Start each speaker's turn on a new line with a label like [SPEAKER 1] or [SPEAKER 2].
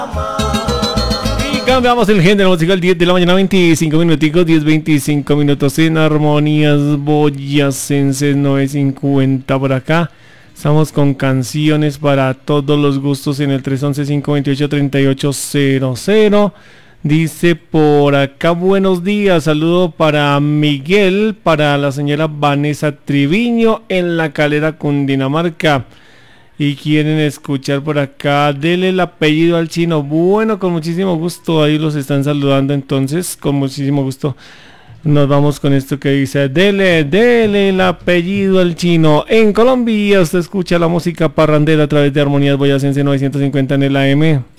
[SPEAKER 1] Cambiamos el género musical, 10 de la mañana, 25 minuticos, 10:25 minutos en Armonías Boyacenses 950 por acá. Estamos con canciones para todos los gustos en el 311-528-3800. Dice por acá, buenos días, saludo para Miguel, para la señora Vanessa Triviño en La Calera, Cundinamarca. Y quieren escuchar por acá, dele el apellido al chino. Bueno, con muchísimo gusto, ahí los están saludando, entonces, con muchísimo gusto. Nos vamos con esto que dice, dele el apellido al chino. En Colombia usted escucha la música parrandera a través de Armonías Boyacense 950 en el AM.